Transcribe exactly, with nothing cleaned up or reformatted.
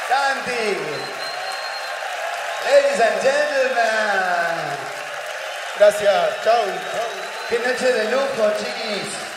Santi. Ladies and gentlemen. Gracias, chao. Qué noche de lujo, chiquis.